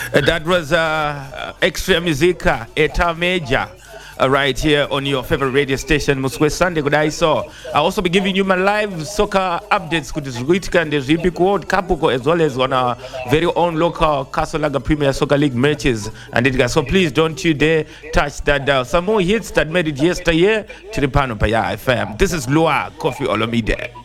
That was Extra Musica, Eta Major. Right here on your favorite radio station, Muswe Sunday. Good I saw. I'll also be giving you my live soccer updates. Good is and the Olympic World Cup as well as on our very own local Kasolaga Premier Soccer League matches. And it guys, so please don't you dare touch that dial. Some more hits that made it yesterday. Chiripano Paya FM. This is Lua Kofi Olomide.